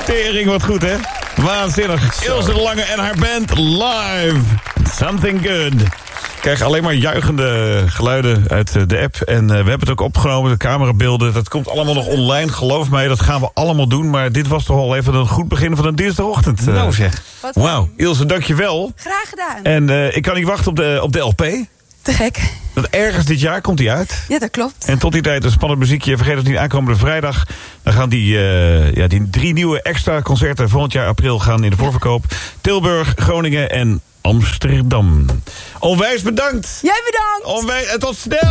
Tering, wat goed, hè? Waanzinnig. Ilse de Lange en haar band live. Something good. Ik krijg alleen maar juichende geluiden uit de app. En we hebben het ook opgenomen, de camerabeelden. Dat komt allemaal nog online, geloof mij. Dat gaan we allemaal doen. Maar dit was toch al even een goed begin van een dinsdagochtend. Nou zeg. Wauw, Ilse, dankjewel. Graag gedaan. En ik kan niet wachten op de LP. Te gek. Want ergens dit jaar komt die uit. Ja, dat klopt. En tot die tijd een spannend muziekje. Vergeet het niet, aankomende vrijdag. Dan gaan die 3 nieuwe extra concerten volgend jaar april gaan in de voorverkoop. Tilburg, Groningen en Amsterdam. Onwijs bedankt. Jij bedankt. Tot snel.